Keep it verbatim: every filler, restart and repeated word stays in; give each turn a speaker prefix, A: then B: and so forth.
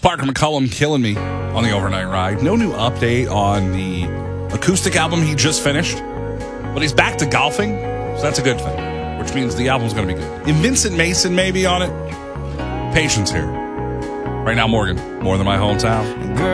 A: Parker McCullum killing me on the overnight ride. No new update on the acoustic album he just finished, but he's back to golfing, so that's a good thing, which means the album's going to be good. And Vincent Mason maybe on it. Patience here. Right now, Morgan, more than my hometown.